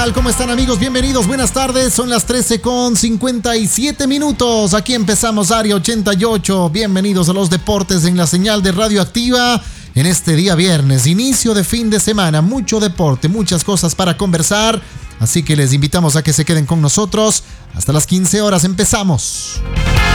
tal? ¿Cómo están, amigos? Bienvenidos, buenas tardes. Son las 13:57 minutos. Aquí empezamos Área 88. Bienvenidos a los deportes en la señal de Radioactiva. En este día viernes, inicio de fin de semana, mucho deporte, muchas cosas para conversar. Así que les invitamos a que se queden con nosotros. Hasta las 15 horas empezamos.